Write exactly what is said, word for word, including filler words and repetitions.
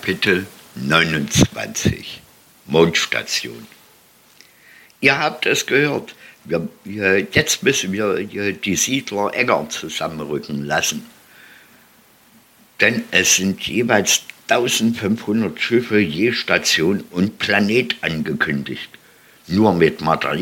Kapitel neunundzwanzig Mondstation. Ihr habt es gehört, wir, wir, jetzt müssen wir die Siedler enger zusammenrücken lassen. Denn es sind jeweils eintausendfünfhundert Schiffe je Station und Planet angekündigt. Nur mit Material